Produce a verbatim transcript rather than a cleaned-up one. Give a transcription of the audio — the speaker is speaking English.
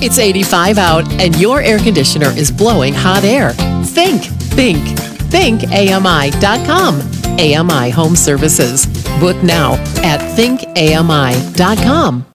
It's eighty-five out and your air conditioner is blowing hot air. Think, think, think A M I dot com. A M I Home Services. Book now at think A M I dot com.